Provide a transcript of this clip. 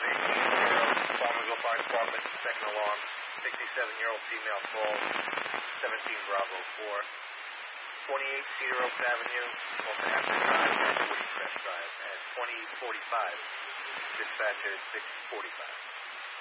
Farmersville Fire Department, second alarm, 67-year-old female falls, 17 Bravo 4, 28 Cedar Oaks Avenue, Wolverhampton Drive, and Woody Crest Drive, at 2045, dispatcher 645.